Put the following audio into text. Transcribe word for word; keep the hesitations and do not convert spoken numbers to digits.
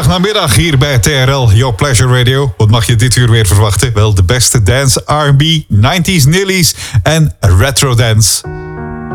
Zaterdagmiddag hier bij T R L, Your Pleasure Radio. Wat mag je dit uur weer verwachten? Wel, de beste dance, R en B, nineties nillies en retro dance.